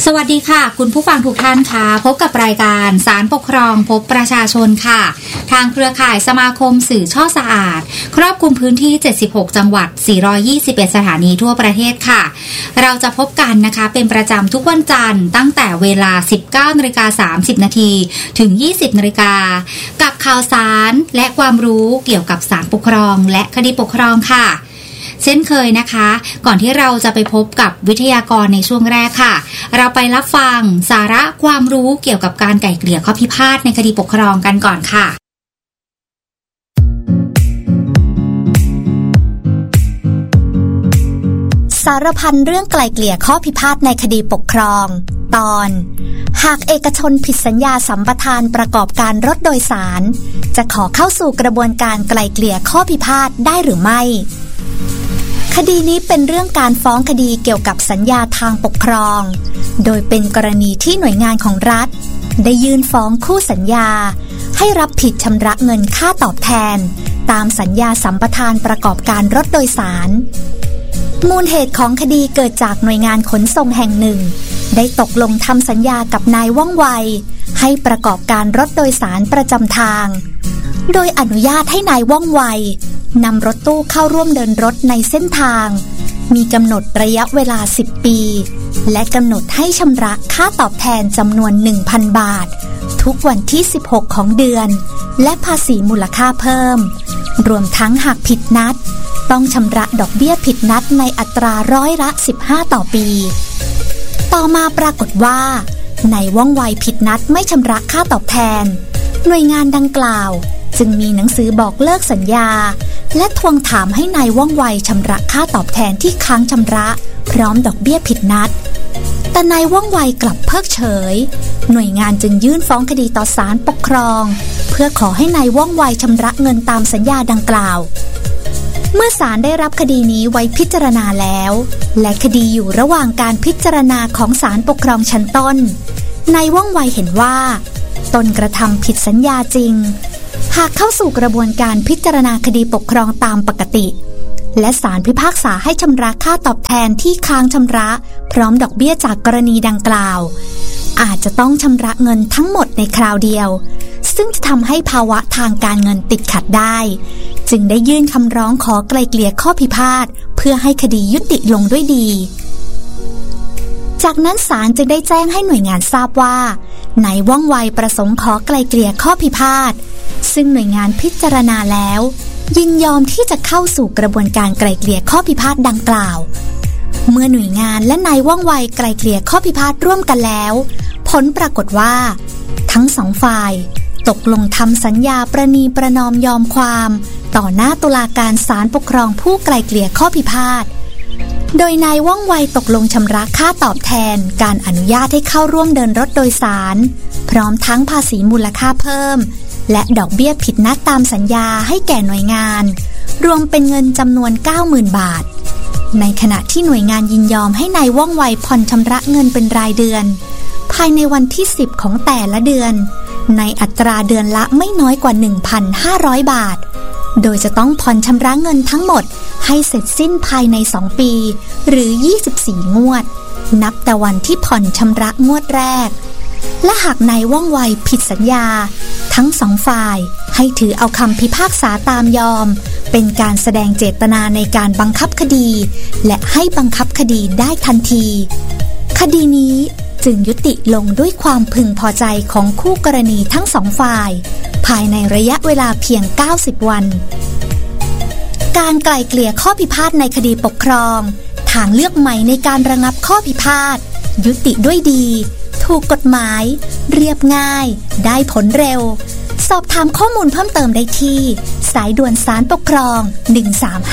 สวัสดีค่ะคุณผู้ฟังทุกท่านค่ะพบกับรายการศาลปกครองพบประชาชนค่ะทางเครือข่ายสมาคมสื่อช่อสะอาดครอบคลุมพื้นที่76จังหวัด421สถานีทั่วประเทศค่ะเราจะพบกันนะคะเป็นประจำทุกวันจันทร์ตั้งแต่เวลา 19:30 น.ถึง 20:00 น.กับข่าวสารและความรู้เกี่ยวกับศาลปกครองและคดีปกครองค่ะเช่นเคยนะคะก่อนที่เราจะไปพบกับวิทยากรในช่วงแรกค่ะเราไปรับฟังสาระความรู้เกี่ยวกับการไกล่เกลี่ยข้อพิพาทในคดีปกครองกันก่อนค่ะสารพันเรื่องไกล่เกลี่ยข้อพิพาทในคดีปกครองตอนหากเอกชนผิดสัญญาสัมปทานประกอบการรถโดยสารจะขอเข้าสู่กระบวนการไกล่เกลี่ยข้อพิพาทได้หรือไม่คดีนี้เป็นเรื่องการฟ้องคดีเกี่ยวกับสัญญาทางปกครองโดยเป็นกรณีที่หน่วยงานของรัฐได้ยื่นฟ้องคู่สัญญาให้รับผิดชำระเงินค่าตอบแทนตามสัญญาสัมปทานประกอบการรถโดยสารมูลเหตุของคดีเกิดจากหน่วยงานขนส่งแห่งหนึ่งได้ตกลงทำสัญญากับนายว่องไวให้ประกอบการรถโดยสารประจำทางโดยอนุญาตให้นายว่องไวนำรถตู้เข้าร่วมเดินรถในเส้นทางมีกำหนดระยะเวลา10 ปีและกำหนดให้ชำระค่าตอบแทนจำนวน 1,000 บาททุกวันที่16ของเดือนและภาษีมูลค่าเพิ่มรวมทั้งหากผิดนัดต้องชำระดอกเบี้ยผิดนัดในอัตรา15%ต่อปีต่อมาปรากฏว่านายว่องไวผิดนัดไม่ชำระค่าตอบแทนหน่วยงานดังกล่าวจึงมีหนังสือบอกเลิกสัญญาและทวงถามให้นายว่องไวชำระค่าตอบแทนที่ค้างชำระพร้อมดอกเบี้ยผิดนัดแต่นายว่องไวกลับเพิกเฉยหน่วยงานจึงยื่นฟ้องคดีต่อศาลปกครองเพื่อขอให้นายว่องไวชำระเงินตามสัญญาดังกล่าวเมื่อศาลได้รับคดีนี้ไว้พิจารณาแล้วและคดีอยู่ระหว่างการพิจารณาของศาลปกครองชั้นต้นนายว่องไวเห็นว่าตนกระทำผิดสัญญาจริงหากเข้าสู่กระบวนการพิจารณาคดีปกครองตามปกติและศาลพิพากษาให้ชำระค่าตอบแทนที่ค้างชำระพร้อมดอกเบี้ยจากกรณีดังกล่าวอาจจะต้องชำระเงินทั้งหมดในคราวเดียวซึ่งจะทำให้ภาวะทางการเงินติดขัดได้จึงได้ยื่นคำร้องขอไกล่เกลี่ยข้อพิพาทเพื่อให้คดียุติลงด้วยดีจากนั้นศาลจึงได้แจ้งให้หน่วยงานทราบว่านายว่องไวประสงค์ขอไกล่เกลี่ยข้อพิพาทซึ่งหน่วยงานพิจารณาแล้วยินยอมที่จะเข้าสู่กระบวนการไกล่เกลี่ยข้อพิพาทดังกล่าวเมื่อหน่วยงานและนายว่องไวไกล่เกลี่ยข้อพิพาทร่วมกันแล้วผลปรากฏว่าทั้งสองฝ่ายตกลงทำสัญญาประนีประนอมยอมความต่อหน้าตุลาการศาลปกครองผู้ไกล่เกลี่ยข้อพิพาทโดยนายว่องไวตกลงชำระค่าตอบแทนการอนุญาตให้เข้าร่วมเดินรถโดยสารพร้อมทั้งภาษีมูลค่าเพิ่มและดอกเบี้ยผิดนัดตามสัญญาให้แก่หน่วยงานรวมเป็นเงินจำนวน 90,000 บาทในขณะที่หน่วยงานยินยอมให้นายว่องไวผ่อนชำระเงินเป็นรายเดือนภายในวันที่10ของแต่ละเดือนในอัตราเดือนละไม่น้อยกว่า 1,500 บาทโดยจะต้องผ่อนชำระเงินทั้งหมดให้เสร็จสิ้นภายใน2 ปีหรือ24 งวดนับแต่วันที่ผ่อนชำระงวดแรกและหากนายว่องไวผิดสัญญาทั้งสองฝ่ายให้ถือเอาคำพิพากษาตามยอมเป็นการแสดงเจตนาในการบังคับคดีและให้บังคับคดีได้ทันทีคดีนี้จึงยุติลงด้วยความพึงพอใจของคู่กรณีทั้งสองฝ่ายภายในระยะเวลาเพียง90 วันการไกล่เกลี่ยข้อพิพาทในคดีปกครองทางเลือกใหม่ในการระงับข้อพิพาทยุติด้วยดีถูกกฎหมายเรียบง่ายได้ผลเร็วสอบถามข้อมูลเพิ่มเติมได้ที่สายด่วนศาลปกครอง